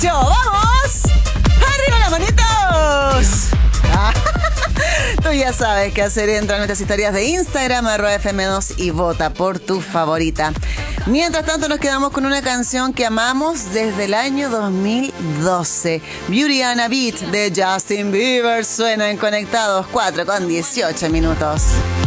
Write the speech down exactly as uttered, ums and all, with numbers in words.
¡Vamos! ¡Arriba las manitos! Tú ya sabes qué hacer. Entra en nuestras historias de Instagram, arroba F M dos, y vota por tu favorita. Mientras tanto, nos quedamos con una canción que amamos desde el año dos mil doce. Beauty and a Beat de Justin Bieber suena en Conectados, cuatro con dieciocho minutos.